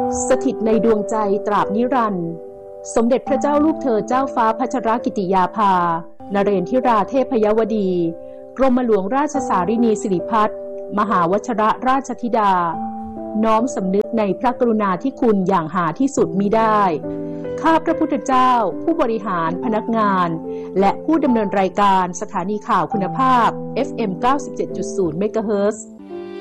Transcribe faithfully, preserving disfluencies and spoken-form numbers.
สถิตในดวงใจตราบนิรันดร์สมเด็จพระเจ้าลูกเธอเจ้าฟ้าพัชรกิติยาภานเรนทิราเทพยวดีกรมหลวงราชสารินีสิริพัฒน์มหาวชรราชธิดาน้อมสำนึกในพระกรุณาธิคุณอย่างหาที่สุดมิได้ข้าพระพุทธเจ้าผู้บริหารพนักงานและผู้ดำเนินรายการสถานีข่าวคุณภาพ เอฟ เอ็ม เก้าสิบเจ็ดจุดศูนย์ เมกะเฮิรตซ์